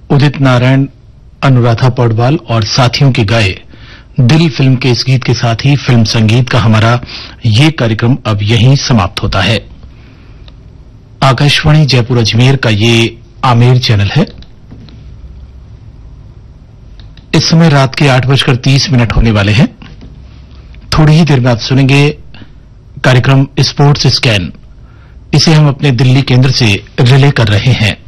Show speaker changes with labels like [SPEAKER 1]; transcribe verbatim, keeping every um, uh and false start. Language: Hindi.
[SPEAKER 1] उदित नारायण, अनुराधा पौडवाल और साथियों की गाए दिल फिल्म के इस गीत के साथ ही फिल्म संगीत का हमारा ये कार्यक्रम अब यहीं समाप्त होता है। आकाशवाणी जयपुर अजमेर का ये आमेर चैनल है। इस समय रात के आठ बजकर तीस मिनट होने वाले हैं। थोड़ी ही देर में आप सुनेंगे कार्यक्रम स्पोर्ट्स स्कैन। इसे हम अपने दिल्ली केंद्र से रिले कर रहे हैं।